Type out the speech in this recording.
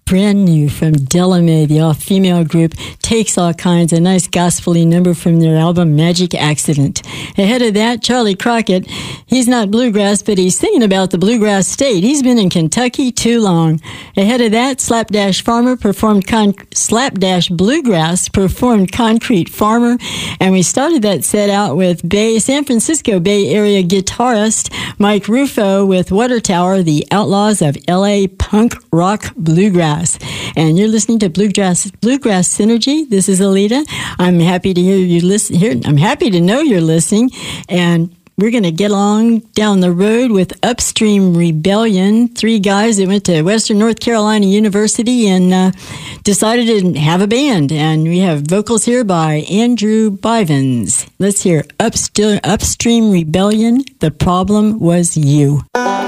brand new from Delamay, the all-female group, Takes All Kinds, a nice gospel-y number from their album Magic Accident. Ahead of that, Charlie Crockett, he's not bluegrass, but he's singing about the bluegrass state. He's been in Kentucky too long. Ahead of that, Slapdash Farmer performed Slapdash Bluegrass performed Concrete Farmer, and we started that set out with San Francisco Bay Area guitarist Mike Rufo with Water Tower, the Outlaws of L.A. Punk Rock Bluegrass. And you're listening to Bluegrass Synergy. This is Alita. I'm happy to hear you listen. I'm happy to know you're listening. And we're going to get along down the road with Upstream Rebellion, three guys that went to Western North Carolina University and decided to have a band. And we have vocals here by Andrew Bivens. Let's hear Upstream Rebellion, The Problem Was You.